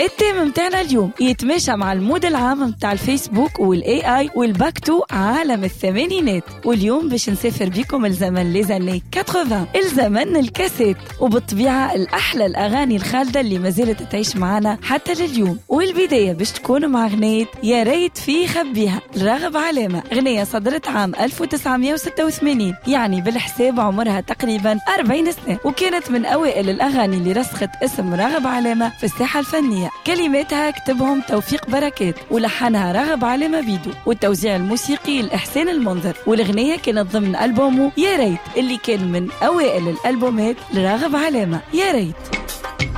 التيم متاعنا اليوم يتماشى مع المود العام متاع الفيسبوك والاي اي والباكتو عالم الثمانينات. واليوم باش نسافر بكم الزمن ليزاني 80، الزمن الكاسيت، وبالطبيعة الأحلى الأغاني الخالدة اللي ما زالت تعيش معنا حتى لليوم. والبداية باش تكون مع أغنية يا ريت في خبيها لراغب علامة، أغنية صدرت عام 1986، يعني بالحساب عمرها تقريبا 40 سنة، وكانت من أوائل الأغاني اللي رسخت اسم راغب علامة في الساحة الفنية. كلماتها كتبهم توفيق بركات، ولحنها راغب علامة بيدو، والتوزيع الموسيقي الإحسان المنذر. والأغنية كانت ضمن ألبومه يا ريت اللي كان من أوائل الألبومات لراغب علامة. يا ريت